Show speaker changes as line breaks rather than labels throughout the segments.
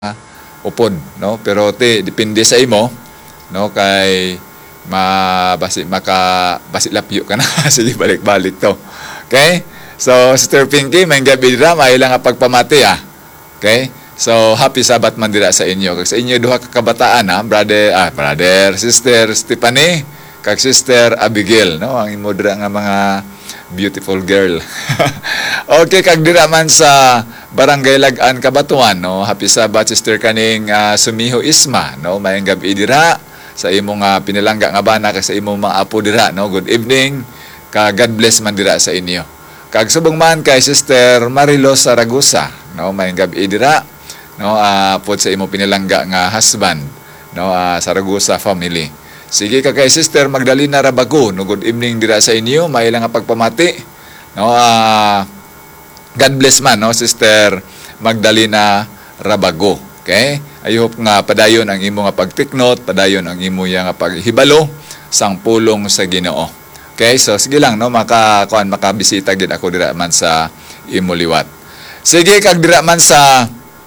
upod, no? Pero depende sa imo, no? Kay basilapyo ka na. Sige, balik-balik to. Okay? So, Sister Pinky, may gabi dira, may lang pagpamati, Okay? So, happy Sabat man dira sa inyo. Kag sa inyo duha ka kabataan, brother, Sister Stephanie, kag Sister Abigail, no? Ang imo dira nga mga beautiful girl. Okay, kag dira man sa Barangay Lagan, Kabatuan, no? Happy Sabat, Sister kaning Sumiho Isma, no? May gabi dira sa imong pinalangga nga bana kag sa imong mga apo dira, no? Good evening. Kag God bless man dira sa inyo. Kag subong man kay Sister Marilo Saragusa, no? May gabi dira, no? Pod sa imong pinalangga nga husband, no? Saragusa family. Sige kay Sister Magdalena Rabago, no? Good evening dira sa inyo. May lang pagpamati, no? God bless man, no? Sister Magdalena Rabago. Okay? I hope nga padayon ang imo nga pagtiknot, padayon ang imo nga paghibalo sang pulong sa Ginoo. Okay? So sige lang, no? Makabisita gid ako dira man sa imo liwat. Sige kag dira man sa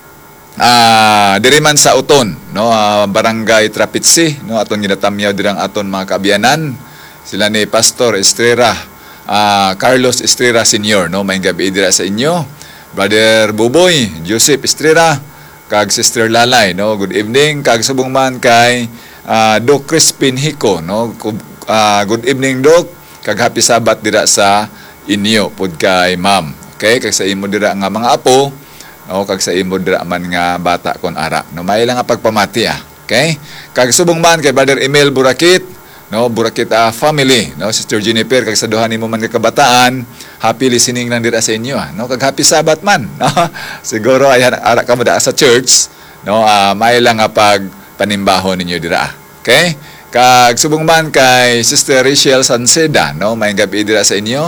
diri man sa Uton, no? Barangay Trapitsi, no? Aton ginatamyaw dirang aton mga kaabyanan. Sila ni Pastor Estrera, Carlos Estrera Sr., no? May gabi dira sa inyo. Brother Buboy, Joseph Estrera, kag Sister Lalay, no? Good evening. Kag subong man kay Doc Crispin Hico, no? Good evening, Doc. Kag happy Sabat dira sa inyo pud kay Ma'am. Okay? Kag sa imo dira nga mga apo, no, kag sa imo dira man nga bata kon ara, no, may lang nga pagpamati, okay? Kag subong man kay Brother Emil Burakit, no, Burakit family, no, Sister Jennifer, kag sa duha nimo man nga kabataan, happy listening lang dira sa inyo, no, kag happy Sabat man, no? Siguro ay ara ka mo da sa church, no, may lang nga pagpanimbahon ninyo dira, okay? Kag subong man kay Sister Rachel Sanseda, no, may gabi dira sa inyo,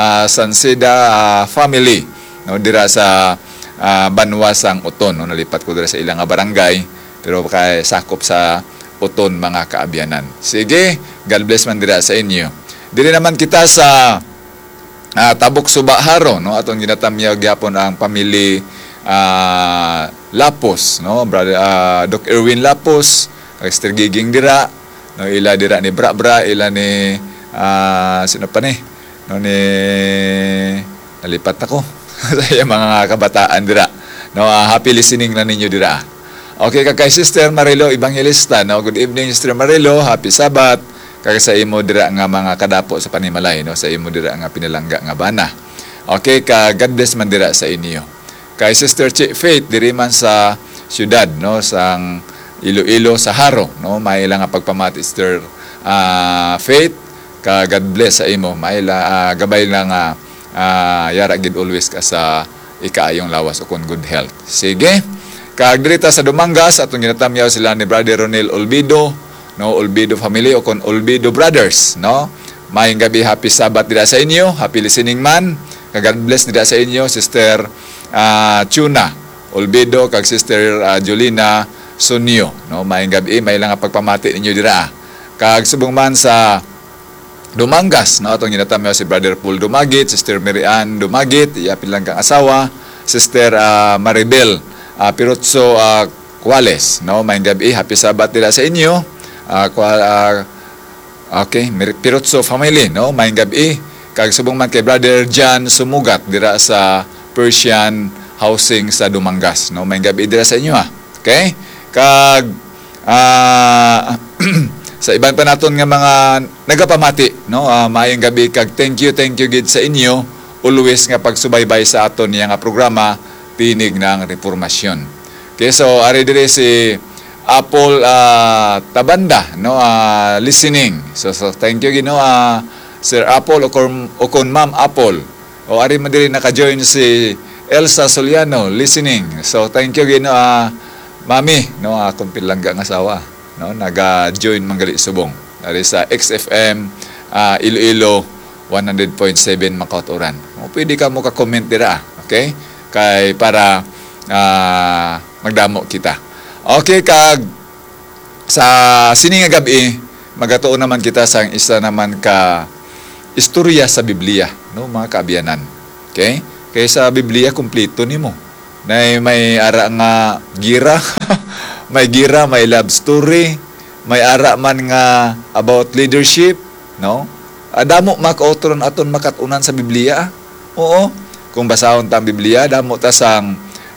Sanseda family, no, dira sa Banwasang Uton, no? Nalipat ko dira sa ilang barangay pero kay sakop sa Uton mga kaabyanan. Sige, God bless man dira sa inyo. Dili naman kita sa Tabok Suba Haro, no? Aton ginatamyaw gyapon ang pamilya Lapos, no? Brother Doc Erwin Lapos, Sister Giging dira, no, ila dira ni Bra, ila ni sino pa ni? No, ni nalipat ako. Sa mga kabataan dira, no, happy listening na ninyo dira. Okay, kay Sister Marilo Evangelista, no, good evening Sister Marilo, happy Sabat. Kay sa imo dira nga mga kadapo sa panimalay, no, sa imo dira nga pinalangga nga bana. Okay, ka God bless man dira sa inyo. Kay Sister Faith diri man sa syudad, no, sang Iloilo sa Haro, no, may lang nga pagpamati Sister Faith, ka God bless sa imo, may gabay lang yara gid always ka sa ikaayong lawas o kon good health. Sige. Kag dirita sa Dumangas atong ginatamyaw sila ni Brother Ronel Olbido, no, Olbido family o kon Olbido brothers, no. Mayong gabi, happy Sabat dira sa inyo, happy listening man. Kag God bless dira sa inyo Sister Tuna Olbido kag Sister Jolina Sunyo, no. Mayong gabi, may lang pagpamati ninyo dira. Kag subong man sa Dumangas, no, atong ginatamyaw si Brother Paul Dumagit, Sister Marian Dumagit, iyapin lang kang asawa, Sister Maribel Pirotso Cuales, no, may gabi, happy Sabat dira sa inyo. Okay, Pirotso family, no, may gabi. Kag subong man kay Brother John Sumugat dira sa Persian Housing sa Dumangas, no, may gabi dira sa inyo, okay? Kag sa iban pa naton nga mga nagapamati, no, maayong gabi kag thank you gid sa inyo always nga pagsubaybay sa aton niya nga programa Tinig ng Reformasyon. Okay, so ari dire si Apple Tabanda, no, listening. So thank you gid, no, Sir Apple o kon Ma'am Apple. O ari man dire naka-join si Elsa Soliano listening. So thank you gid, no, Mami, no, akong pilangga nga asawa, no, naga-join manggali subong dari sa XFM Iloilo 100.7 Makauturan. O pwede ka mo ka-comment dira, okay? Kay para magdamo kita. Okay, kag sa sining nga gabi magatuon naman kita sang isa naman ka istorya sa Biblia, no, mga kaabyanan. Okay? Kay sa Biblia kumpleto nimo. na may ara nga gira, may gira, may love story, may ara man nga about leadership, no? Damo makauturan aton makatunan sa Biblia. Oo, kung basahon ta ang Biblia, damo ta sang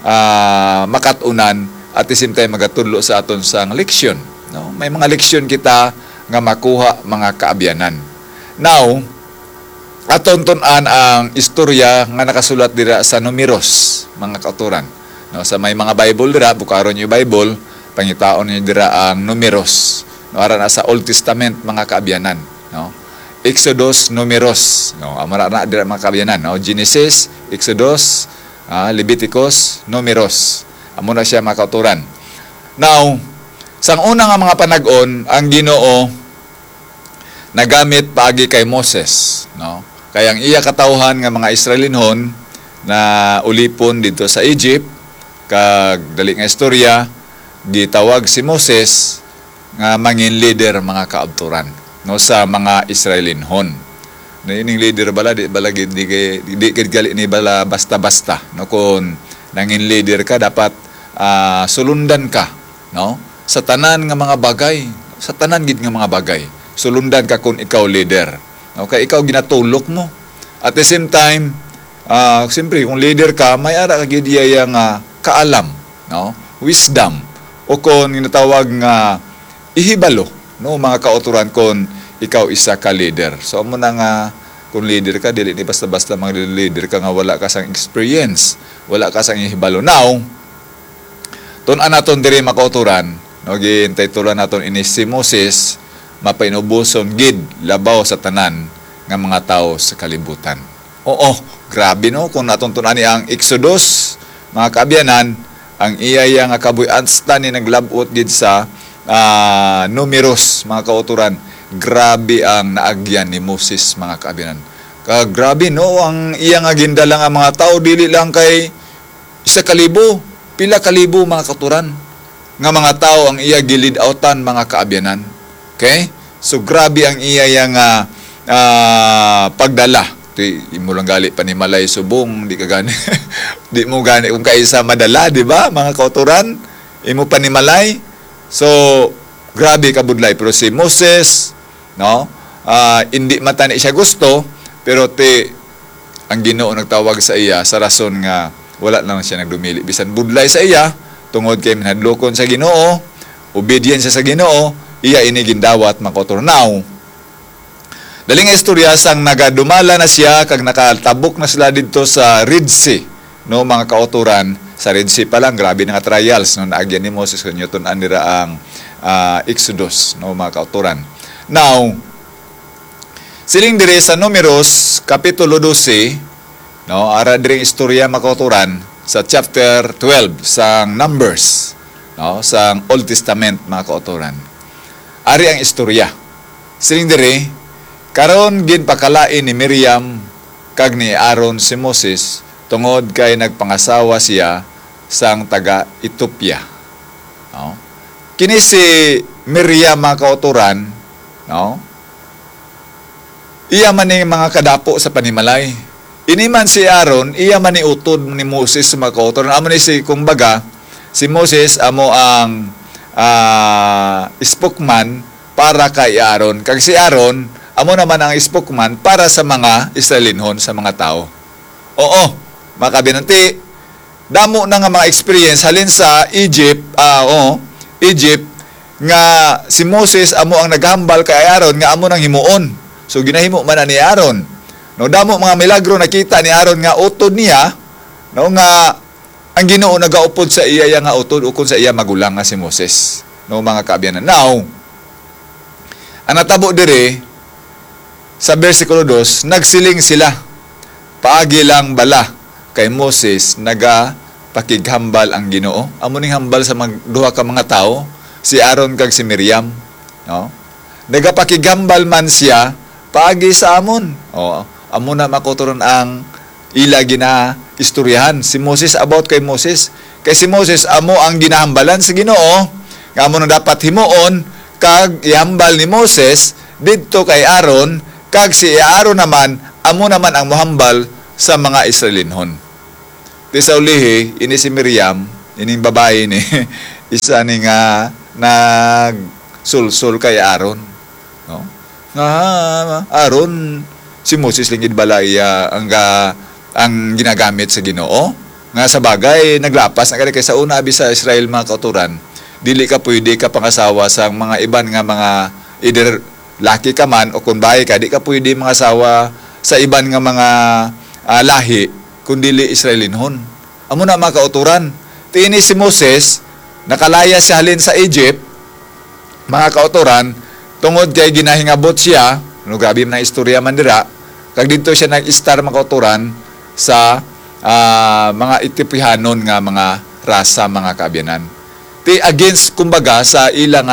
makatunan at the same time magatudlo sa aton sang leksyon, no? May mga leksyon kita nga makuha mga kaabyanan. Now, aton tun-an ang istorya nga nakasulat dira sa Numeros, mga kauturan. No, sa may mga Bible dira, bukaron yung Bible, pangitaon niyo dira ang Numeros. No, ara na sa Old Testament mga kaabyanan, no? Exodus, Numeros, no, amara na dira mga kaabyanan, no? Genesis, Exodus, Leviticus, Numeros. Amo na siya mga kauturan. Now, sang una nga mga panag-on, ang Ginoo nagamit paagi kay Moses, no? Kaya ang iya katawhan nga mga Israelinhon na ulipon dito sa Egypt, kag dali nga istorya, gitawag si Moses nga mangin leader mga kaabturan, no, sa mga Israelinhon. Na ining leader bala di gali ni bala basta-basta, no, kun nangin leader ka dapat sulundan ka, no, sa tanan nga mga bagay, sa tanan gid nga mga bagay. Sulundan ka kung ikaw leader. Okay, ikaw ginatulok mo. At the same time, siyempre, kung leader ka, may ara ka gid yang kaalam, no? Wisdom. O kung ginatawag nga ihibalo, no, mga kauturan kung ikaw isa ka leader. So amo na nga kung leader ka, dili ni basta-basta mga leader ka nga wala ka sang experience, wala ka sang ihibalo. Now, tun-an naton diri mga kauturan, no, gintaytulan naton ini si Moses, mapainubuson gid labaw sa tanan nga mga tao sa kalibutan. Oo, grabe no, kung natuntunan ni ang Exodus, mga kaabyanan, ang iya nga kabuy-an ni naglabot gid sa Numeros, mga kauturan. Grabe ang naagyan ni Moses, mga kaabyanan. Grabe no, ang iya nga gindala nga mga tao dili lang kay 1,000, pila kalibo mga kauturan nga mga tao ang iya gilid outan, mga kaabyanan. Okay? So, grabe ang iya yang pagdala. Di mo lang gali panimalay subong, di ka gani. Di mo gani kung kaisa madala, di ba? Mga kauturan, imo panimalay. So, grabe kabudlay. Pero si Moses, no, hindi matani siya gusto, pero ang Ginoo nagtawag sa iya sa rason nga wala lang siya nagdumili. Bisan budlay sa iya, tungod kay minadlokon sa Ginoo, obedient siya sa Ginoo, iya ini gindawat makotor. Now, daling istorya sang nagadumala na siya kag nakatabok na sila dito sa Red Sea, no, mga kauturan. Sa Red Sea pa lang, grabe nga trials no, naagyan ni Moses kung tun-an nila ang Exodus, no, mga kauturan. Now, siling dire sa Numeros kapitulo 12, no, ara dire istorya mga kauturan sa chapter 12 sang Numbers, no, sang Old Testament, mga kauturan. Ari ang istorya. Siling dire, karon gid pakalain ni Miriam kag ni Aaron si Moses tungod kay nagpangasawa siya sang taga Ethiopia. No? Kini si Miriam, mga kauturan, no? Iya man ni mga kadapo sa panimalay. Ini man si Aaron, iya man ni utod ni Moses, mga kauturan. Amo ni si kumbaga si Moses amo ang spokesman para kay Aaron. Kag si Aaron, amo naman ang spokesman para sa mga Israelinhon, sa mga tao. Oo, mga kabinanti, damo na nga mga experience halin sa Egypt, Egypt, nga si Moses amo ang naghambal kay Aaron nga amo nang himuon. So ginahimo man na ni Aaron. No, damo mga milagro nakita ni Aaron nga utod niya, no, nga ang Ginoo nagaupod sa iya nga utod ukon sa iya magulang nga si Moses, no, mga kaabyanan. Now, ang natabo dire sa bersikulo 2, nagsiling sila. Paagi lang bala kay Moses naga pakighambal ang Ginoo. Amo ning hambal sa duha ka mga tao, si Aaron kag si Miriam, no? Nagapakighambal man siya paagi sa amon. Amo na makuturon ang ila gina istoryahan si Moses about kay Moses. Kay si Moses amo ang ginahambalan sa Ginoo, nga amo na dapat himuon kag ihambal ni Moses didto kay Aaron, kag si Aaron naman amo naman ang mohambal sa mga Israelinhon. Ti sa ulihi, ini si Miriam, ining babae ni, isa ni nga nag-sul-sul kay Aaron. No? Nga, Aaron, si Moses lingid balaya ang ginagamit sa Ginoo. Nga sa bagay, naglapas na kay sa una abi sa Israel mga kauturan. Dili ka pwede ka pangasawa sa mga iban nga mga either laki ka man o kung bahay ka, di ka pwede mangasawa sa iban nga mga lahi kundili Israelinhon. Amo na mga kauturan. Tiini si Moses, nakalaya siya halin sa Egypt, mga kauturan, tungod kay ginahingabot siya, no, grabe na istorya man dira, kag dito siya nag-star mga kauturan sa mga Ethiopianon nga mga rasa, mga kaabyanan. Ti against kumbaga sa ilang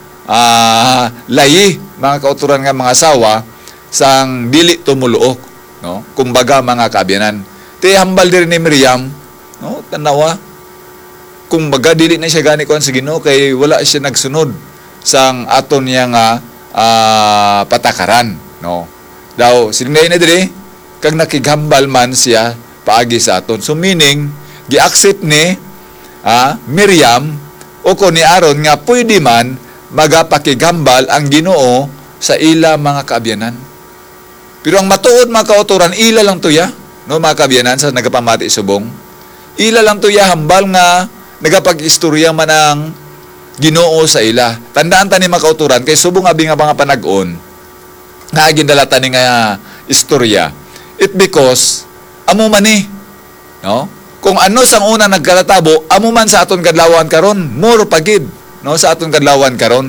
layi, mga kauturan nga mga asawa sang dili tumuluok, no? Kumbaga mga kaabyanan. Ti hambal diri ni Miriam, no? Tanawa, kumbaga dili na siya gani kuan sa Ginoo kay wala siya nagsunod sang aton niya nga patakaran, no? Daw sinay na diri kag nakighambal man siya paagi sa aton. So meaning gi-accept ni Miriam o ko ni Aaron nga pwede man magapakighambal ang Ginoo sa ila mga kaabyanan. Pero ang matuod mga kauturan, ila lang tuya, no, mga kaabyanan sa nagapamati subong. Ila lang tuya hambal nga nagapag-istorya man ang Ginoo sa ila. Tandaan ta ni mga kauturan kay subong abi nga mga panag-on nga gindalata ni nga istorya. It because amo man ni, no? Kung ano sang una nagkalatabo, amo man sa aton kadlawan karon, more pagid, no, sa aton kadlawan karon.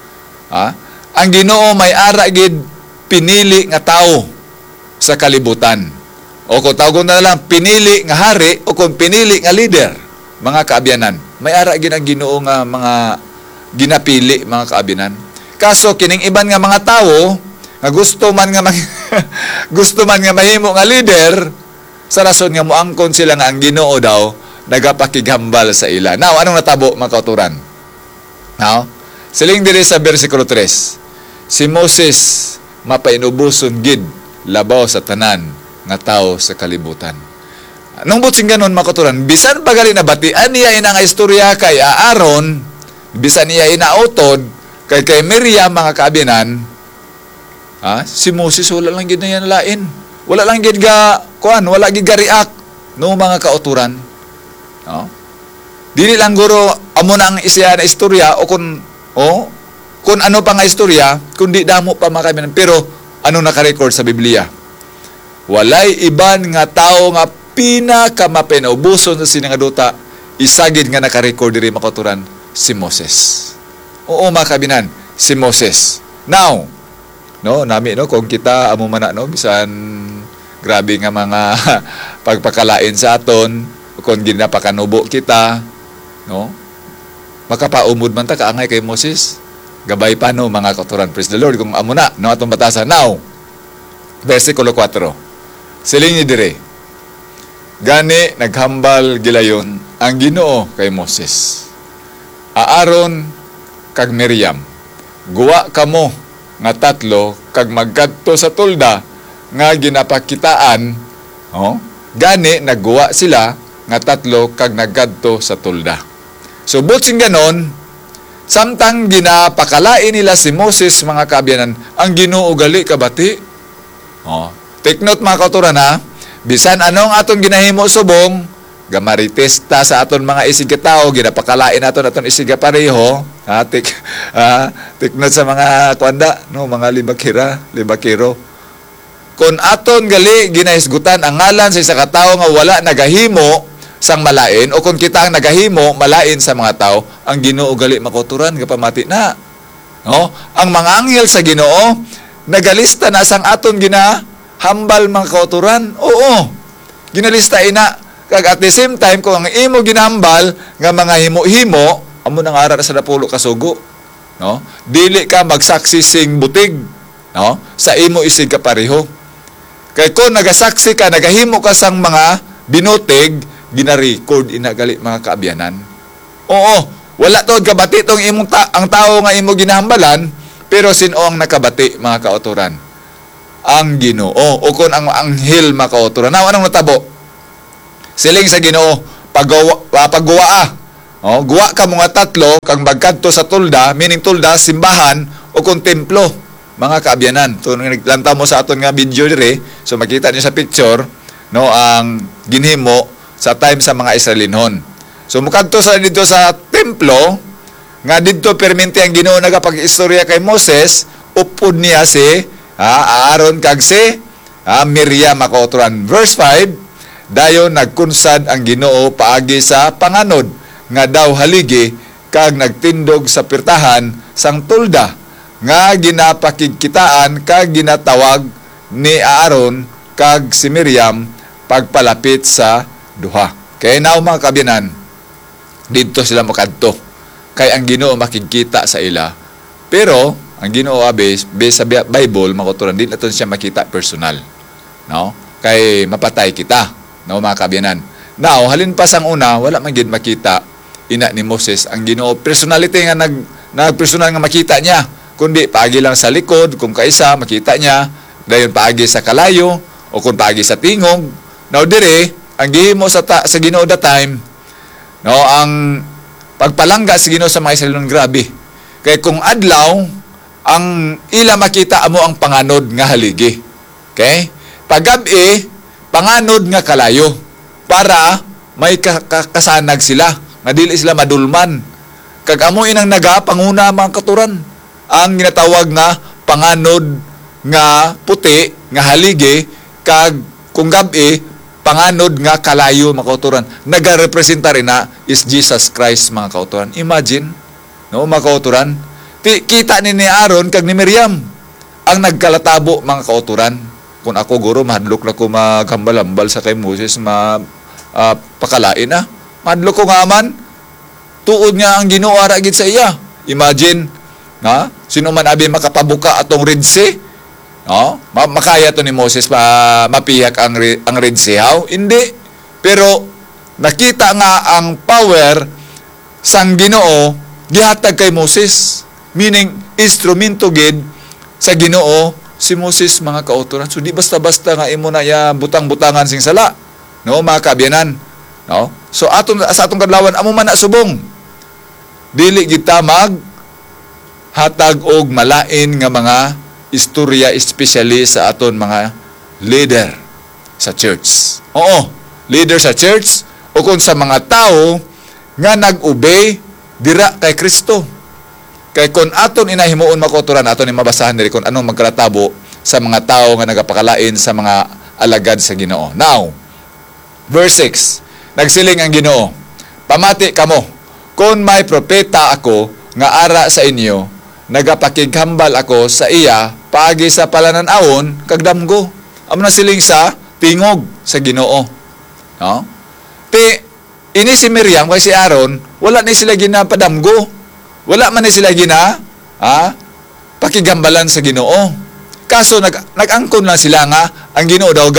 Ang Ginoo may ara gid pinili nga tao sa kalibutan. O kung tawgon na lang pinili nga hari o kung pinili nga leader, mga kaabyanan. May ara gid ang Ginoo nga mga ginapili, mga kaabyanan. Kaso kining iban nga mga tao nga gusto man nga gusto man nga mahimo nga leader, sa rason nga moangkon sila nga ang Ginoo daw nagapakighambal sa ila. Now, anong natabo mga kauturan? Now, siling diri sa versikulo 3, si Moses mapainubuson gid labaw sa tanan nga tao sa kalibutan. Nung butsing ganon mga kauturan, bisan pagali na batian niya ina nga istorya kay Aaron, bisan niya inautod kay Miriam, mga kaabyanan, si Moses wala lang gid na yan lain. Wala lang gid ga wala gid ga react no mga kauturan. No? Dili lang guro amo na ang isya na istorya o kung ano pa nga istorya, kundi damo pa mga kaabyanan. Pero ano naka-record sa Biblia? Walay iban nga tao nga pinakamapinaubuson sa sinangaduta, isagid nga naka-record diri mga kauturan, si Moses. Oo mga kaabyanan, si Moses. Now, no, nami no kung kita amo man no bisan grabe nga mga pagpakalain sa aton kung ginapakanubo kita, no, makapaumod man ta kaangay kay Moses, gabay pa no mga kauturan. Praise the Lord. Kung amo na no atong batasan. Now, versikulo 4, siling ni dire, gani naghambal gilayon ang Ginoo kay Moses, Aaron kag Miriam, guwa kamo nga tatlo kag magkadto sa tulda nga ginapakitaan, gani nagguwa sila nga tatlo kag nagkadto sa tulda. So butsing ganon, samtang ginapakalain nila si Moses, mga kaabyanan, ang Ginoo gali kabati. Take note mga kauturan bisan anong aton ginahimo subong, gamarites ta sa aton mga isig tao, ginapakalain aton isig pareho. Take note sa mga kwanda, no, mga libakiro. Kung aton gali ginahisgutan ang ngalan sa isa ka tawo nga wala nagahimo sang malain, o kung kita ang nagahimo malain sa mga tao, ang Ginoo gali makuturan kapamati na. No? Ang mga anghel sa Ginoo nagalista na sang aton ginahambal mga kauturan. Oo. Ginalista ina. Kag at the same time kung ang imo ginahambal nga mga himo-himo, amo nang ara sa 10 kasugo, no? Dili ka magsaksi sing butig, no? Sa imo isig ka pareho. Kay kung nagasaksi ka, nagahimo ka sang mga binutig, gina-record inagali mga kaabyanan. Oo, wala to kabati tong imong ang tao nga imo ginahambalan, pero sino ang nakabati mga kauturan? Ang Ginoo o kung ang anghel mga kauturan. Now, anong natabo? Siling sa Ginoo, pagguwa. Guwa ka mga tatlo, kang magkadto sa tulda, meaning tulda, simbahan, o kung templo, mga kaabyanan. So, naglantaw mo sa aton nga video dire, so makita niyo sa picture, no, ang ginhimo sa time sa mga Israelinhon. So, mukadto sa dito sa templo, nga dito perminti ang Ginoo nagapag-istorya kay Moses, upod niya si Aaron kag si Miriam makauturan. Verse 5, dayon nagkunsad ang Ginoo paagi sa panganod, nga daw haligi kag nagtindog sa pirtahan sang tulda nga ginapakigkitaan kag ginatawag ni Aaron kag si Miriam pagpalapit sa duha. Kaya now mga kabiyanan, dito sila makadto kay ang Ginoo makikita sa ila, pero ang Ginoo based sa Bible makuturan din naton siya makita personal, no, kay mapatay kita, no, mga kabiyanan. Now halin pa sang una wala man gid makita ina ni Moses ang Ginoo personality nga nagpersonal nga makita niya, kundi paagi lang sa likod kung kaisa makita niya, dayon paagi sa kalayo o kung paagi sa tingog. Now dire ang gihimo sa Ginoo that time, no, ang pagpalangga sa Ginoo sa mga Israelon grabe, kay kung adlaw ang ila makita amo ang panganod nga haligi, okay, pag-gabi panganod nga kalayo para may kasanag sila nga dili sila madulman. Kag amo inang nagapanguna mga katuran ang ginatawag nga panganod nga puti nga haligi, kag kung gabi panganod nga kalayo mga kauturan. Nagarepresenta rin na is Jesus Christ mga kauturan. Imagine, no, mga kauturan, kita ni Aaron kag ni Miriam ang nagkalatabo mga kauturan. Kung ako guro mahadlok na ko maghambal-hambal sa kay Moses pakalain na. Madlo ko nga man, tuod nga ang Ginoo ara gid sa iya. Imagine, na sino man abi makapabuka atong Red Sea, no? Makaya to ni Moses mapihak ang Red Sea, how? Hindi. Pero nakita nga ang power sang Ginoo gihatag kay Moses, meaning instrumento gid sa Ginoo si Moses mga kauturan. So di basta-basta nga imo na ya butang-butangan sing sala, no, mga kaabyanan, no? So sa atong kadlawon amo man na subong, dili kita mag hatag og malain nga mga istorya, especially sa aton mga leader sa church. Oo, leader sa church o kung sa mga tao nga nag-obey dira kay Kristo. Kay kung aton inahimuon makoturan, aton ni mabasahan diri kung anong magkalatabo sa mga tao nga nagapakalain sa mga alagad sa Ginoo. Now, verse 6, nagsiling ang Ginoo, pamati kamo, kung may propeta ako nga ara sa inyo, nagapakighambal ako sa iya paagi sa palananawon kag damgo. Amo na siling sa tingog sa Ginoo, no? Ini si Miriam kay si Aaron, wala ni sila ginapadamgo, wala man ni sila pakigambalan sa Ginoo. Kaso nag-angkon lang sila nga ang Ginoo daw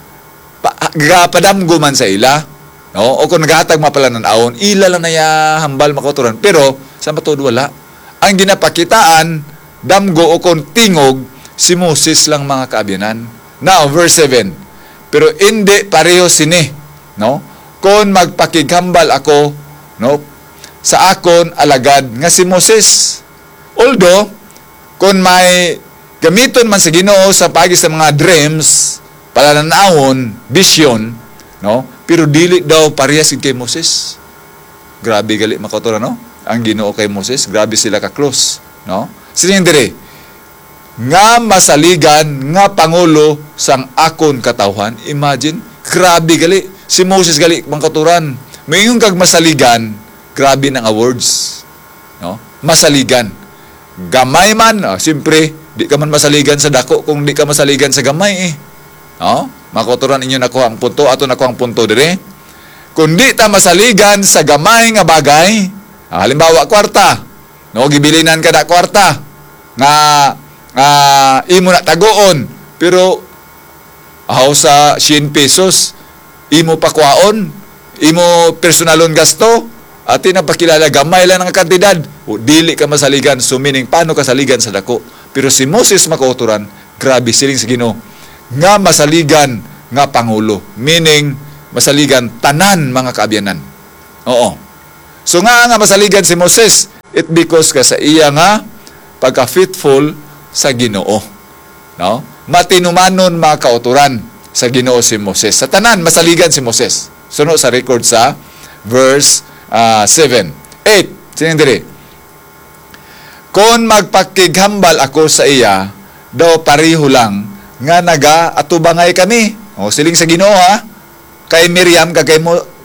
padamgo man sa ila, no? O kung naghatag mapalananawon, ila lang na ya hambal makoturan, pero sa matod wala. Ang ginapakitaan damgo o kung tingog si Moses lang mga kaabyanan. Now verse 7, pero hindi pareho sini, no, kung magpakighambal ako, no, sa akon alagad nga si Moses. Although kung may gamiton man sa Ginoo sa pagi sa mga dreams, palananawon, vision, no, pero dili daw parehas kay Moses. Grabe gali makotora, no? Ang Ginoo kay Moses, grabe sila ka close, no? Sining dire nga masaligan nga pangulo sang akon katawhan. Imagine, grabe gali si Moses gali mangkaturan. Mayong kag masaligan, grabe nang awards, no? Masaligan. Gamay man, siyempre, di ka man masaligan sa dako kung di ka masaligan sa gamay eh. No? Makoturan inyo nako ang punto, ato nako ang punto dire. Kung di ta masaligan sa gamay nga bagay, halimbawa kwarta, no, gibilinan ka da kwarta nga imo na tagoon, pero sa 100 pesos imo pakwaon, imo personalon gasto, at napakilala gamay lang ang kantidad, o dili ka masaligan. So meaning paano ka saligan sa dako? Pero si Moses makauturan, grabe siling sa Ginoo nga masaligan nga pangulo, meaning masaligan tanan mga kaabyanan. Oo. So nga masaligan si Moses, it because ka sa iya nga pagka-faithful sa Ginoo. No? Matinumanon mga kauturan sa Ginoo si Moses. Sa tanan masaligan si Moses. Suno sa record sa verse 7. 8. Sining diri. Kung magpakighambal ako sa iya, daw pareho lang nga naga-atubangay kami. O siling sa Ginoo ha. Kay Miriam kay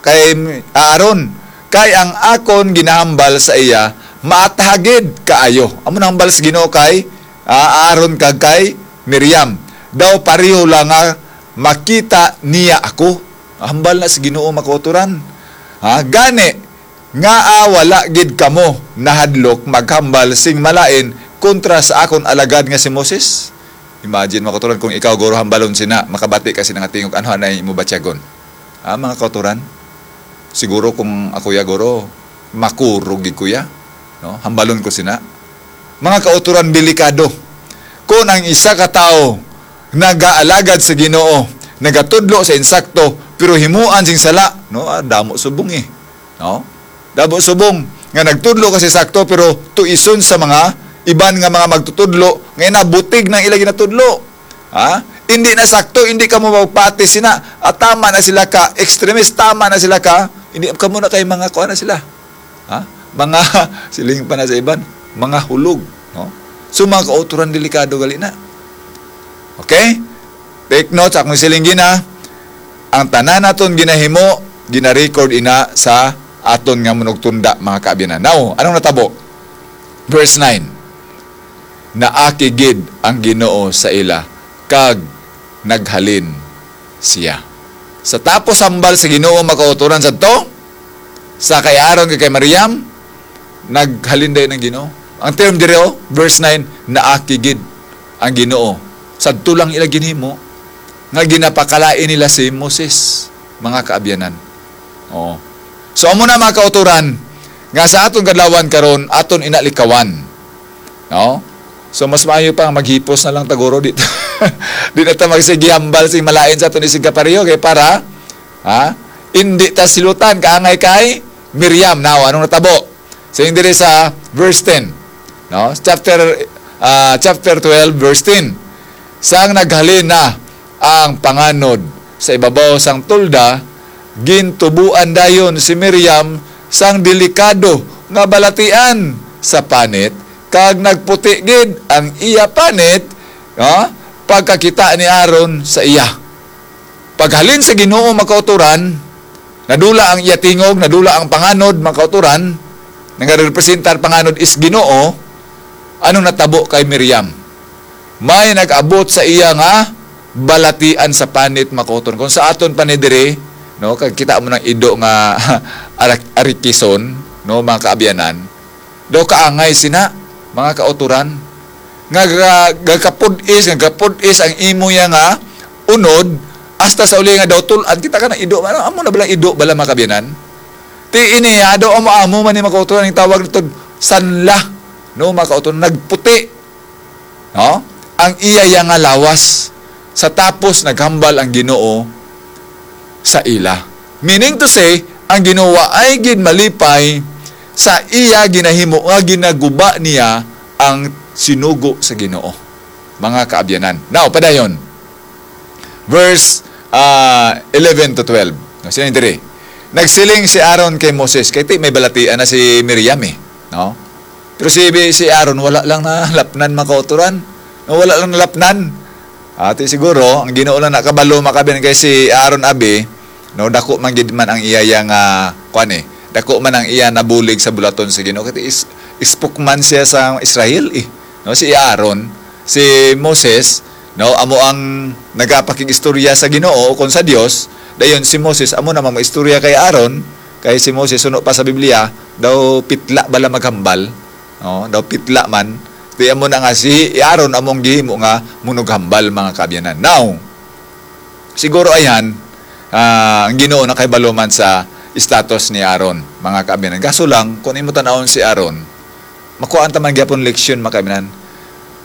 Aaron. Kay ang akon ginahambal sa iya, maatahagid kaayo. Amo nang hambal sa Ginoo kay Aaron kay Miriam. Daw pareho lang nga makita niya ako. Hambal na sa Ginoo makauturan. Gani nga wala gid kamo nahadlok maghambal sing malain kontra sa akon alagad nga si Moses. Imagine makauturan kung ikaw guro hambalon sina, makabati kasi nga tingog ano anay mo batyagon. Mga kauturan. Siguro kung ako ya guro makurog gid kuya, no? Hambalon ko sina. Mga kauturan delikado. Kung ang isa ka tawo nagaalagad sa Ginoo, nagatudlo sa insakto pero himuan sing sala, no? Damo subong no? Dabo subong nga nagtudlo kasi sakto pero tuison sa mga iban nga mga magtutudlo nga nabutig ng ilang ginatudlo. Hindi na sakto, hindi ka mo magpati sina at tama na sila ka, extremist tama na sila ka, hindi ka muna kay mga kuha na sila. Mga siling pa na sa iban, mga hulog. No? So mga kauturan delikado gali na. Okay? Take notes, akong siling gina, ang tanan naton ginahimo, gina-record ina sa aton nga munugtunda mga kaabyanan. Now, anong natabo? Verse 9. Naakigid ang Ginoo sa ila kag naghalin siya. Sa tapos hambal sa Ginoo makauturan sa to, sa kay Aaron kay Miriam, naghalin dayon ng Ginoo. Ang term dire verse 9, naakigid ang Ginoo. Sadto lang ila ginhimo nga ginapakalain nila si Moses, mga kaabyanan. Oo. So amo na mga kauturan nga sa aton kadlawan karon aton inalikawan. No? So mas maayo pa maghipos na lang taguro dito. Di na ta magsigihambal sing malain sa aton isig kapareho kay para hindi ta silutan kaangay kay Miriam. Now anong natabo? So diri sa verse 10. No? Chapter 12 verse 10. Sang naghalin na ang panganod sa ibabaw sang tulda, gintubuan dayon si Miriam sang delikado nga balatian sa panit kag nagputi gid ang iya panit pagkakita ni Aaron sa iya. Paghalin sa Ginoo makauturan, nadula ang iya tingog, nadula ang panganod makauturan, nagarepresentar panganod is Ginoo. Anong natabo kay Miriam? May nag-abot sa iya nga balatian sa panit makauturan. Kung sa aton panidiri, no, kag kita mo ng ido nga arikison, no, mga kaabyanan, daw kaangay sina mga kauturan nga gagapudis ang imo ya nga unod hasta sa uli nga daw tulan kita ka na ido amo na bala ido bala mga kaabyanan ti ini daw amo man ni mga kauturan ang tawag nito sanla, no, mga kauturan nagputi, no, ang iya ya nga lawas sa tapos naghambal ang Ginoo sa ila. Meaning to say, ang ginawa ay ginmalipay sa iya ginahimo nga ginaguba niya ang sinugo sa Ginoo. Mga kaabyanan. Now, padayon. Verse 11 to 12. Sino diri? Nagsiling si Aaron kay Moses. Kaya may balatian na si Miriam no? Pero si Aaron, wala lang na lapnan makauturan. Wala lang nalapnan. Ati siguro, ang Ginoo lang nakabalo makabiyan kay si Aaron abi, no, dako man gid man ang iya nga dako man ang iya nabulig sa bulaton sa Ginoo kay ispokman siya sa Israel no, si Aaron, si Moses, no, amo ang nagapakigistorya sa Ginoo kon sa Dios, dayon si Moses amo na maistorya kay Aaron, kay si Moses suno pa sa Biblia daw pitla bala maghambal, no, daw pitla man. Di amo na nga si Aaron among gihimo nga munughambal mga kaabyanan. Now, siguro ayan ang Ginoo na kay baluman sa status ni Aaron, mga kaabyanan. Kaso lang, kung imo tanawon si Aaron, makuhaan ta man gyapon leksyon mga kaabyanan.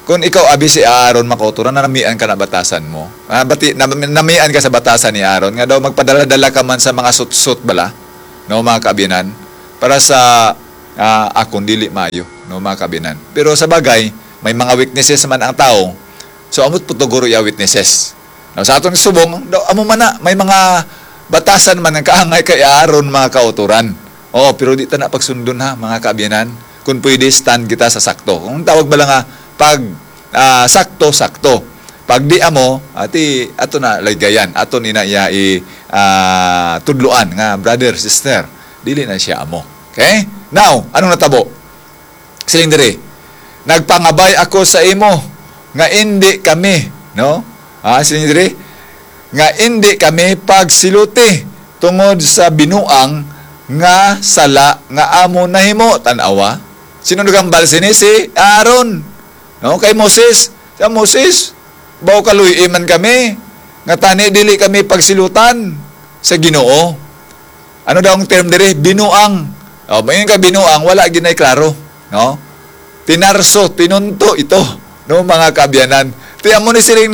kung ikaw abi si Aaron makauturan, namian ka na batasan mo. Namian ka sa batasan ni Aaron, nga daw magpadala-dala ka man sa mga sut-sut bala, no, mga kabinan, para sa akong dili mayo, no, mga kabinan. Pero sa bagay, may mga weaknesses man ang tao, so amot putuguro ya witnesses. No, sa atong subong, amo man na, may mga batasan man ang kaangay kay Aaron, mga kauturan. Pero di ta na pagsundon ha, mga kabinan. Kung pwede, stand kita sa sakto. Kung tawag ba lang nga, pag sakto. Pag di amo, ato na lagayan, ato nina iya tudluan nga brother, sister, dili na siya amo. Okay? Now, anong natabo? Siling diri, nagpangabay ako sa imo nga hindi kami, no? Siling diri, nga hindi kami pagsiluti tungod sa binuang nga sala nga amo nahimo. Tanawa, sino nagambal sini? Si Aaron. No, kay Moses. Sa Moses, baw kaluy man kami. Nga tani dili kami pagsilutan sa Ginoo. Ano daw ang term diri? Binuang. Mayon ka binuang, wala ginay klaro, no? Tinarso, tinunto ito, no, mga kabyanan. Tiyan mo ni siling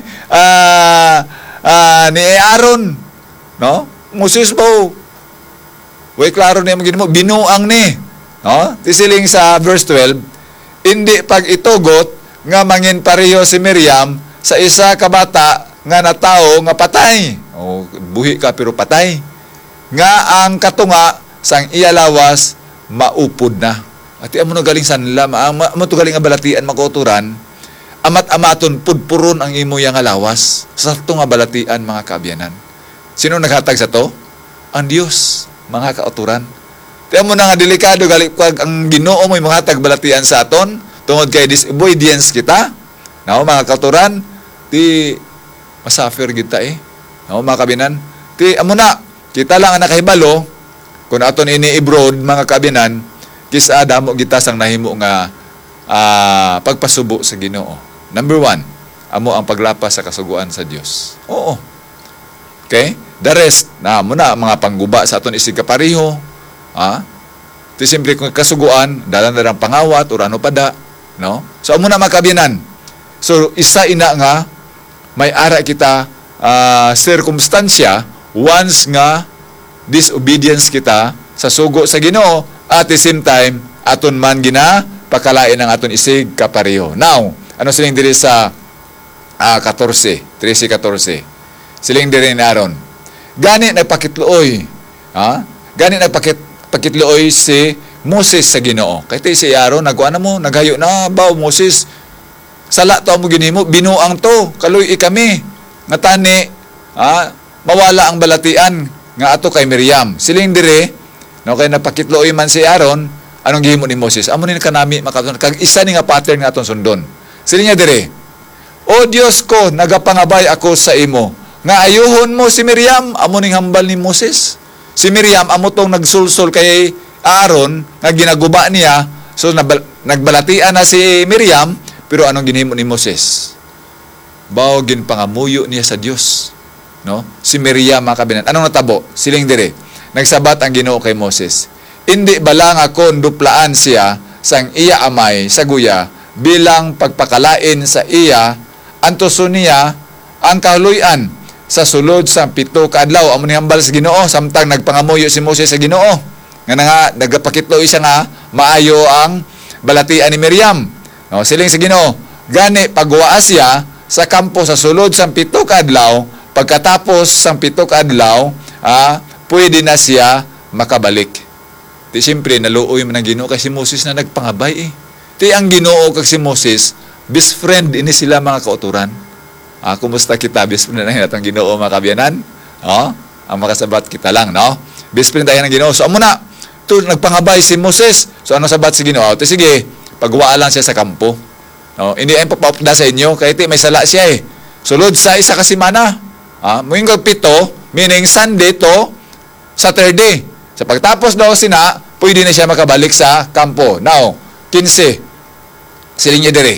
ni Aaron, no? Moses baw. Way klaro niya mo binuang ni. No? Tisiling sa verse 12, hindi pag itugot nga mangin pareho si Miriam sa isa ka bata nga natao nga patay. Buhi ka pero patay. Nga ang katunga sang iya lawas maupod na. At amo na galing sanla, amo to galing nga balatian makuturan. Amat-amaton pudpuron ang imo yang lawas. Sa to nga balatian, mga kabyanan. Sino naghatag sa to? Ang Dios, mga kauturan. Tiyan mo na nga delikado pag ang Ginoo mo yung mga tagbalatian sa aton tungod kay disobedience kita. No, mga kauturan, ti masuffer kita No, mga kabinan, ti amo na kita lang ang nakahibalo kung aton ini-abroad, mga kabinan, kisa damo kita sang nahimo nga pagpasubo sa Ginoo. Number 1, amo ang paglapas sa kasuguan sa Dios. Oo. Okay? The rest, na muna mga pangguba sa aton isig kapariho. Ito simple kung kasuguan, dalan na pangawat, o ano pada. No? So, amo na makabinan. So, isa ina nga, may ara kita circumstansya once nga disobedience kita sa sugo sa Ginoo, at the same time, aton man pakalain ang aton isig kapariho. Now, ano siling diri sa 13:14? Siling diri ni Aaron. Gani nagpakitluoy. Gani nagpakitluoy si Moses sa Ginoo. Kay si Aaron nagkuan mo, naghayo na baw Moses. Sala to mo ginhimo, binuang to, kaluy kami. Nga tani, mawala ang balatian nga ato kay Miriam. Siling dire, no, kay nagpakitluoy man si Aaron, anong gihimo ni Moses? Amo ni kanami makaton kag isa ni nga pattern nga aton sundon. Siling niya dire, O Dios ko, nagapangabay ako sa imo nga ayuhon mo si Miriam, amo ning hambal ni Moses. Si Miriam, amo tong nagsulsol kay Aaron, nga ginaguba niya, so nagbalatian na si Miriam, pero anong ginhimo ni Moses? Bawo ginpangamuyo niya sa Dios. No? Si Miriam, mga kabinan. Anong natabo? Siling dire. Nagsabat ang Ginoo kay Moses. Hindi balang ako duplaan siya sang iya amay sa guya bilang pagpakalain sa iya antuso niya ang kaluyan sa sulod sa 7 ka adlaw. Amo ni hambal sa Ginoo samtang nagpangamuyo si Moses sa Ginoo. Nga nagapakitloy siya nga maayo ang balatian ni Miriam. No, siling sa Ginoo, gani pagwaa siya sa kampo sa sulod sa 7 ka adlaw, pagkatapos sa 7 ka adlaw, pwede na siya makabalik. Di siyempre naluoy man ang Ginoo kay si Moses na nagpangabay Ti ang Ginoo kag si Moses, best friend ini sila, mga kauturan. Kumusta kita, best friend na natang Ginoo, mga kabyanan? Ang makasabat kita lang, no? Best friend tayo ng Ginoo. So, amo na, ito, nagpangabay si Moses. So, ano sabat si Ginoo? Ito, sige, pagwaa lang siya sa kampo. No? Hindi ay papapda sa inyo, kahit may sala siya Sulod sa isa kasimana. Muing kagpito, meaning Sunday to Saturday. Sa pagtapos daw sina, pwede na siya makabalik sa kampo. Now, 15. Siling niya dire.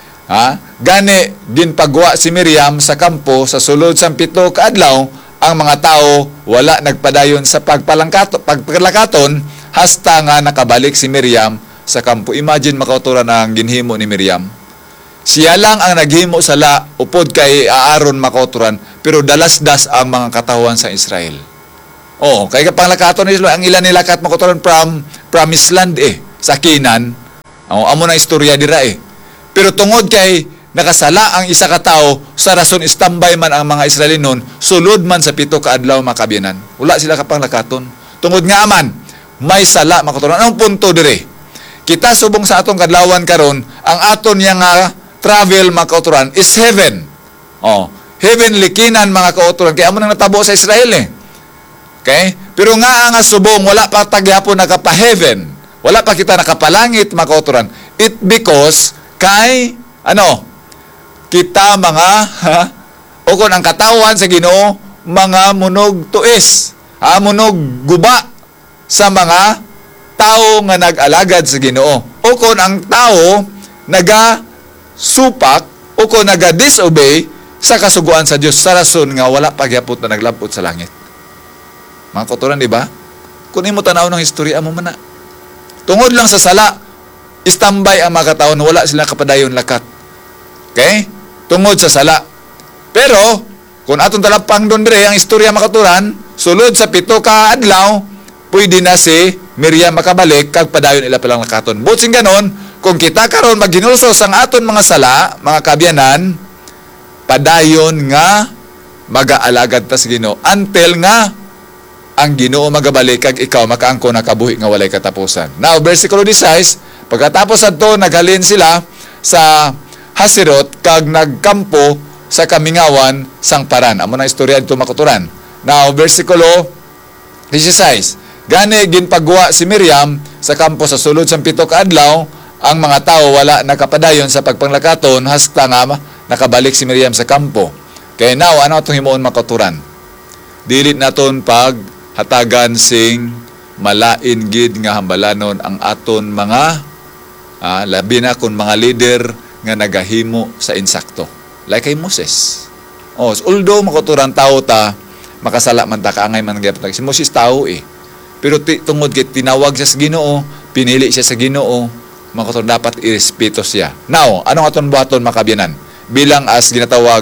Gani, ginpagwa si Miriam sa kampo sa sulod sa 7 ka adlaw, ang mga tao wala nagpadayon sa pagpalakaton hasta nga nakabalik si Miriam sa kampo. Imagine makauturan ang ginhimo ni Miriam. Siya lang ang naghimo sala upod kay Aaron makauturan, pero dalasdas ang mga katawan sa Israel. Oo, kay kapanglakaton nila ang ilan nilakat makauturan from Promised Land sa Canaan. Amo na istorya dira Pero tungod kay nakasala ang isa ka tao, sa rason istambay man ang mga Israelinon, sulod man sa 7 ka adlaw makabyanan. Wala sila kapanglakaton. Tungod nga aman, may sala makauturan. Anong punto dire? Kita subong sa atong kadlawan karon, ang aton yang travel mga kauturan is heaven. Heavenly kinan mga kauturan. Kaya mo nang natabo sa Israel Okay? Pero nga subong, wala pa tagyapon nakapa-heaven. Wala pa kita nakapalangit mga kauturan. It because kay, kita mga, o kung ang katawan sa Ginoo, mga munog tuis. Munog guba sa mga tao nga nag-alagad sa Ginoo. O kung ang tao supak o kung naga-disobey sa kasuguan sa Diyos sa rason nga wala pagyapot na naglabot sa langit. Mga kauturan, di ba? Kung imo tanaw ng istorya mo man tungod lang sa sala, istambay ang mga katawan, wala sila kapadayon lakat. Okay? Tungod sa sala. Pero, kung atong talapang doon dire, ang istorya mga kauturan, sulod sa 7 ka adlaw, pwede na si Miriam makabalik, kag padayon ila palang lakaton. Butsing ganon, kung kita karon maghinulsos ang aton mga sala, mga kabyanan, padayon nga mag-aalagad ta sa Ginoo until nga ang Ginoo magabalik kag ikaw makaangko na kabuhi nga walay katapusan. Now, versikulo 16, pagkatapos adto naghalin sila sa Haserot kag nagkampo sa kamingawan sang paran. Amo na istorya dito makaturan. Now, versikulo 16, gani ginpagwa si Miriam sa kampo sa sulod sang 7 ka adlaw, ang mga tao wala nakapadayon sa pagpanglakaton hasta nga nakabalik si Miriam sa kampo. Kaya now, ano itong himuon makaturan? Dilit naton pag hatagan sing malain gid nga hambalanon ang aton mga labi na kung mga leader nga nagahimo sa insakto. Like kay Moses. Although makaturan tao ta, makasala man ta, kaangay man gyapon ta. Si Moses tao Pero tungod kay tinawag siya sa Ginoo, pinili siya sa Ginoo, mga dapat irespeto siya. Now, anong aton buhaton makabyanan? Bilang as ginatawag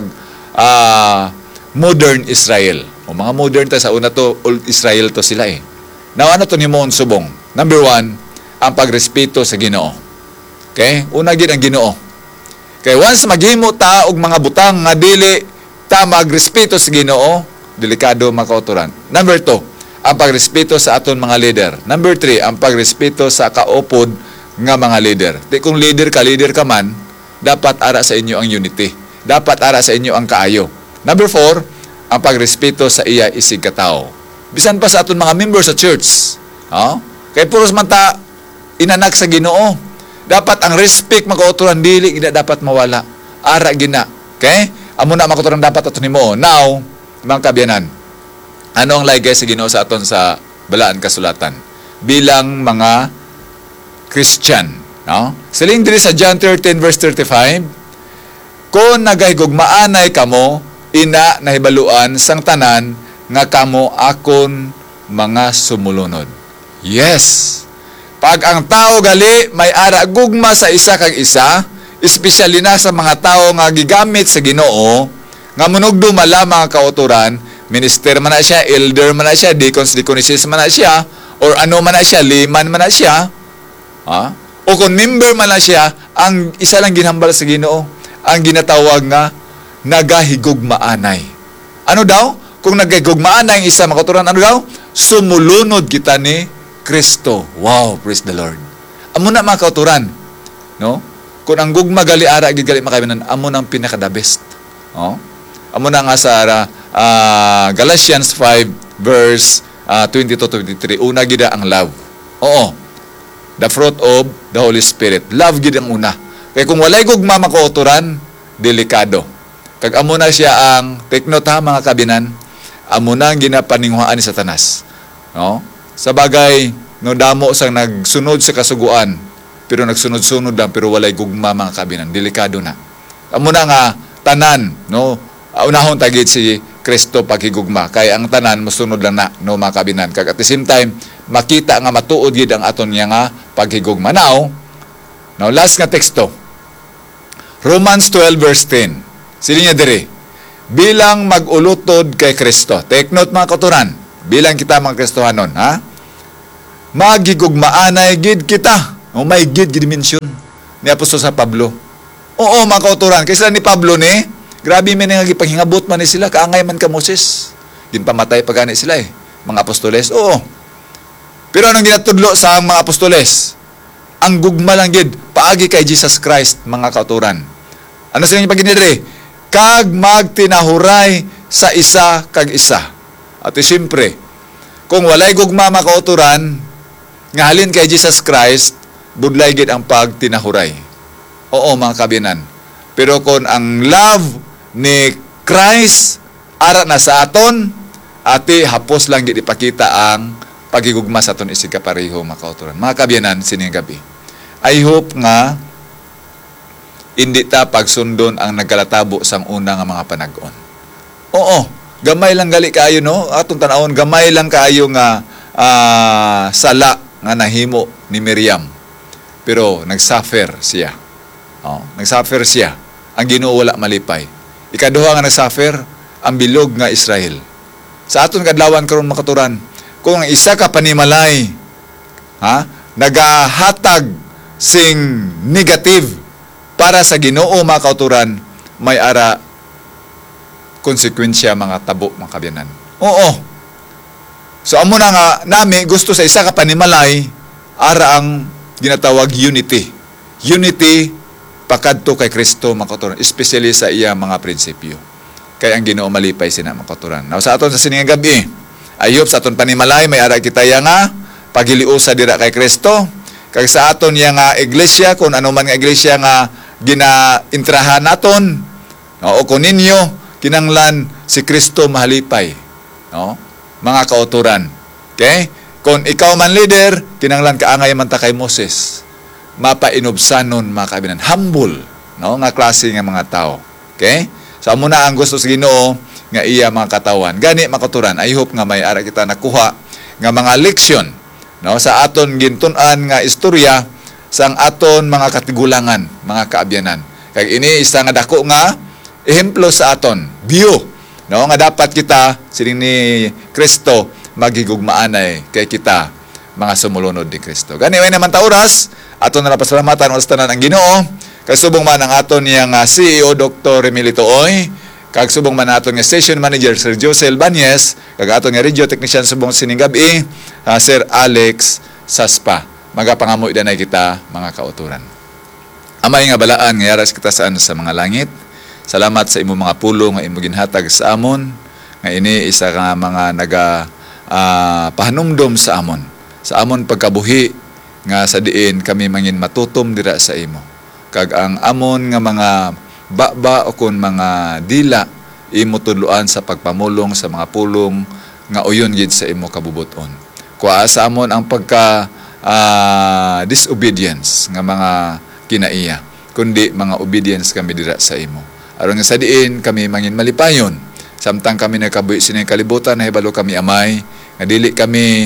modern Israel. Mga modern ta sa una to, old Israel to sila Now, ano to ni Moon subong? Number 1, ang pagrespeto sa Ginoo. Okay? Una gid ang Ginoo. Okay, once maghimo ta og mga butang nga dili ta magrespeto sa Ginoo, delikado makauturan. Number 2, ang pagrespeto sa aton mga leader. Number 3, ang pagrespeto sa kaupod nga mga leader. Kung leader ka man, dapat ara sa inyo ang unity. Dapat ara sa inyo ang kaayo. Number 4, ang pagrespeto sa iya isig katao. Bisan pa sa aton mga members sa church. Kaya puros man ta inanak sa Ginoo. Dapat ang respect makauturan dili gina dapat mawala. Ara gina. Okay? Amo na makauturan dapat aton nimo. Now, mga kabyanan, ano ang lagay sa Ginoo sa aton sa balaan kasulatan? Bilang mga Christian, Siling diri sa John 13 verse 35, kung nagahigugmaanay kamo, ina nahibaluan sang tanan nga kamo akon mga sumulunod. Yes. Pag ang tao gali may ara gugma sa isa kag isa, especially na sa mga tao nga gigamit sa Ginoo, nga munugdo mala mga kauturan, minister man na siya, elder man na siya, deacons, deaconesses man na siya, or ano man na siya, liman man na siya, o kung member man na siya, ang isa lang ginhambal sa Ginoo, ang ginatawag nga nagahigugmaanay. Ano daw? Kung nagahigugmaanay ang isa makaturan, ano daw? Sumulunod kita ni Kristo. Wow, praise the Lord. Amo na mga kauturan, kung ang gugma gali ara gid gali makabinan, amo nang pinaka the best. Amo na nga sa Galatians 5 verse 22-23, una gid ang love. The fruit of the Holy Spirit. Love gid ang una. Kaya kung walay gugma makauturan, delikado. Kag amo na siya ang, take note mga kabinan, amo na ang ginapaninghuan ni Satanas. Sa bagay, damo sang nagsunod sa kasuguan, pero nagsunod-sunod lang, pero walay gugma mga kabinan. Delikado na. Amo na nga, tanan, unahon tagit si Kristo paghigugma. Kaya ang tanan, masunod lang na, mga kabinan. Kag at the same time, makita nga matuod gid ang aton niya nga paghigugma. Now, last nga teksto. Romans 12 verse 10. Sili niya diri. Bilang mag-ulutod kay Kristo. Take note mga kauturan. Bilang kita mga Kristohanon, ha? Magigugmaanay gid kita. O may gid dimension ni Apostol sa Pablo. Oo mga kauturan. Kaysa ni Pablo ni, grabe man nga gipanghingabot man ni sila, kaangay man ka Moses. Ginpamatay pa gani sila mga apostoles. Oo. Pero anong ginatudlo sa mga apostoles? Ang gugma lang gid paagi kay Jesus Christ mga kauturan. Ano sila yung paginidre? Kag magtinahuray sa isa kag isa. At siyempre, kung walay gugma mga kauturan, nga halin kay Jesus Christ, budlay gid ang pagtinahuray. Oo mga kabinan. Pero kung ang love ni Christ ara na sa aton, ati hapos lang gid ipakita ang pagigugma sa aton isig kapareho mga kauturan. Mga kabiyanan sining gabi. I hope nga hindi ta pagsundon ang nagkalatabo sang una nga mga panag-on. Oo, gamay lang gali kaayo no. Atong tan-awon gamay lang kaayo nga sala nga nahimo ni Miriam. Pero nagsuffer siya. Oh, nagsuffer siya. Ang Ginoo wala malipay. Ikaduha nga nagsuffer ang bilog nga Israel. Sa aton kadlawan karon makaturan, kung ang isa ka panimalay nagahatag sing negative para sa Ginoo mga kauturan, may ara konsekwensya mga tabo mga kabyanan. Oo. So amo na nga nami gusto sa isa ka panimalay ara ang ginatawag unity. Unity pakadto kay Kristo mga kauturan, especially sa iya mga prinsipyo. Kaya ang Ginoo malipay sina mga kauturan. Now sa aton sa sining gabi, ayop sa aton panimalay may ara kita ya nga pagiliusa dira kay Kristo. Kag sa aton ya nga iglesia, kung ano man nga iglesia nga ginaintrahan naton, no, o kung ninyo kinanglan si Kristo mahalipay, no, mga kauturan. Okay? Kung ikaw man leader, kinanglan kaangay man ta kay Moses, mapainobsanon mga kaibigan, humble, no, nga klase nga mga tao. Okay? So amo na ang gusto sa Ginoo nga iya mga katawan. Gani mga kauturan, I hope nga may ara kita nakuha nga mga leksyon, no, sa aton gintun-an nga istorya sang aton mga katigulangan, mga kaabyanan. Kag ini isa nga dako nga ehemplo sa aton, view, no, nga dapat kita sining ni Kristo maghigugmaanay kay kita mga sumulunod ni Kristo. Gani way naman ta oras, aton na pasalamatan os tanan ang Ginoo. Kag subong man ang aton yang CEO Dr. Emilito Oy, kag subong man aton nga station manager Sir Jose Albanez, kag aton nga radio technician subong sining gabi Sir Alex Saspa. Magapangamoy danay kita mga kauturan. Amay nga balaan nga yaras kita saan sa mga langit. Salamat sa imo mga pulong nga imo ginhatag sa amon. Nga ini isa ka mga naga pahanumdom sa amon. Sa amon pagkabuhi nga sa diin kami mangin matutom dira sa imo. Kag ang amon nga mga baba o kun mga dila imo tudloan sa pagpamulong sa mga pulong nga uyon gid sa imo kabubuton. Kuha sa amon ang pagka disobedience nga mga kinaiya, kundi mga obedience kami dira sa imo. Aron nga sa diin kami mangin malipayon, samtang kami nakabuhi sining kalibutan, nahibalo kami amay nga dili kami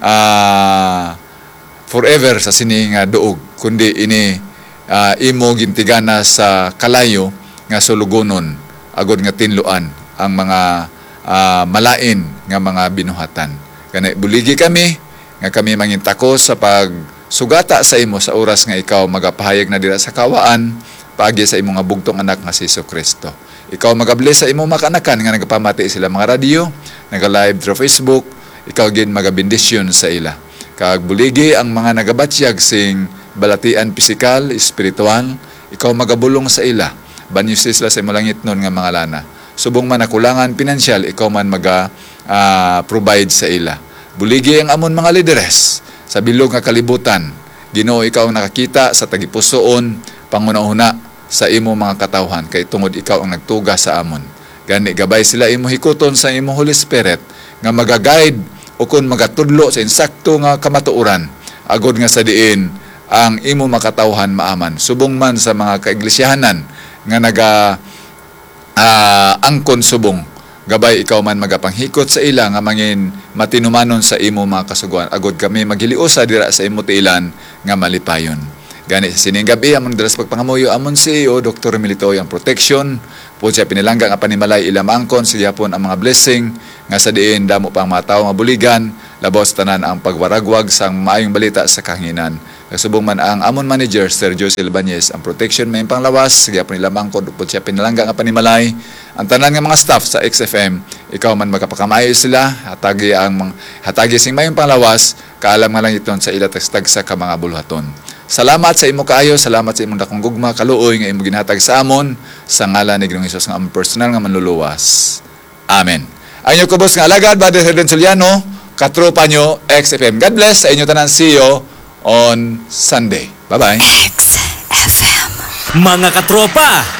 forever sa sining duog, kundi ini imo gintigana sa kalayo nga sulugonon agod nga tinluan ang mga malain nga mga binuhatan. Kana buligi kami nga kami mangintako sa pagsugata sa imo sa oras nga ikaw magapahayag na dira sa kawaan paagi sa imo nga bugtong anak nga si Kristo. Ikaw magabless sa imo makanakan nga nagapamati sila mga radio, naga-live through Facebook, ikaw gid magabendisyon sa ila. Kag buligi ang mga nagabatyag sing balatian pisikal, espiritual, ikaw magabulong sa ila. Banyo sila sa imo langit nun nga mga lana. Subong man nakulangan pinansyal, ikaw man provide sa ila. Buligi ang amon mga lideres sa bilog nga kalibutan. Ginoo, ikaw ang nakakita sa tagipusoon, pangunahuna sa imo mga katawhan, kay tungod ikaw ang nagtuga sa amon. Gani gabay sila imo hikuton sa imo Holy Spirit nga magaguide o kun magatudlo sa insakto nga kamatuoran, agod nga sa diin ang imo makatawhan maaman. Subong man sa mga kaiglesiyahanan nga angkon subong, gabay ikaw man magapanghikot sa ila nga mangin matinumanon sa imo mga kasuguan, agod kami maghiliusa dira sa imo tiilan nga malipayon. Gani sa sining gabi, amon dalas pagpangamuyo, amon CEO, Dr. Milito ang protection, po siya pinilangga nga panimalay ilamangkon, siya po ang mga blessing, nga sa diin, damo pang mga tao nga buligan, labaw sa tanan ang pagwaragwag sang maayong balita sa kahanginan. Kasubong man ang amon manager, Sir Jose Albanez, ang protection may panglawas, siya po nilamangkon, po siya pinilangga nga panimalay, ang tanan nga mga staff sa XFM, ikaw man magkapakamayo sila, hatagi sing mayong panglawas, kaalam nga lang iton sa ilatagstag sa ka mga buluhaton. Salamat sa imo kaayo, salamat sa imong dakong gugma, kaluoy nga imo ginhatag sa amon, sa ngalan ni Ginoong Hesus nga among personal nga manluluwas. Amen. Ang inyo kubos nga alagad, Brother Herden Soliano, katropa nyo, XFM. God bless sa inyo tanan. See you on Sunday. Bye-bye.
XFM. Mga katropa,